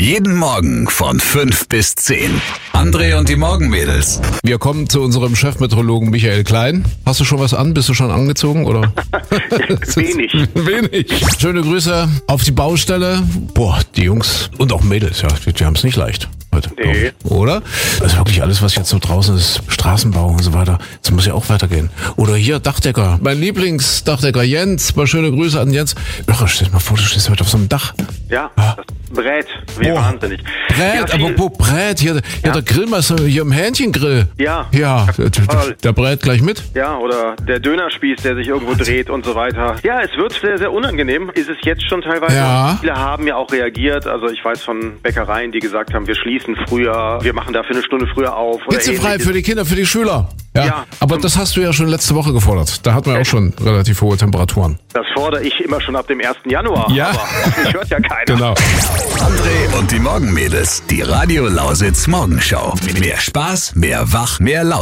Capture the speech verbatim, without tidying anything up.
Jeden Morgen von fünf bis zehn. André und die Morgenmädels. Wir kommen zu unserem Chefmeteorologen Michael Klein. Hast du schon was an? Bist du schon angezogen, oder? Wenig. Wenig. Schöne Grüße auf die Baustelle. Boah, die Jungs und auch Mädels, ja, die, die haben es nicht leicht heute. Nee. Oder? Also wirklich alles, was jetzt so draußen ist, Straßenbau und so weiter, das muss ja auch weitergehen. Oder hier, Dachdecker. Mein Lieblingsdachdecker Jens. Mal schöne Grüße an Jens. Ach, stell dir mal vor, du stehst heute auf so einem Dach. Ja, das brät wie Oh. wahnsinnig. Brät, Ja, aber viel- wo brät? Hier, hier Ja. der Grillmeister, hier im Hähnchengrill. Ja. Ja, der, der, Voll. der brät gleich mit. Ja, oder der Dönerspieß, der sich irgendwo dreht und so weiter. Ja, es wird sehr, sehr unangenehm. Ist es jetzt schon teilweise. Ja. Viele haben ja auch reagiert. Also ich weiß von Bäckereien, die gesagt haben, wir schließen früher, wir machen dafür eine Stunde früher auf. oder Hitzefrei ähnliches. für die Kinder, für die Schüler. Ja, Ja. aber das hast du ja schon letzte Woche gefordert. Da hatten wir auch schon relativ hohe Temperaturen. Das fordere ich immer schon ab dem ersten Januar. Ja. Aber mich hört ja keiner. Genau. André und die Morgenmädels. Die Radio Lausitz Morgenschau. Mehr Spaß, mehr Wach, mehr Laune.